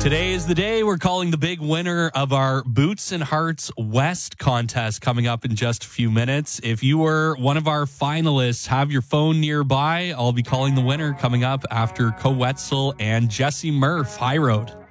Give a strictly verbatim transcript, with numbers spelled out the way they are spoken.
Today is the day we're calling the big winner of our Boots and Hearts West contest coming up in just a few minutes. If you were one of our finalists, have your phone nearby. I'll be calling the winner coming up after Co Wetzel and Jesse Murph. High Road.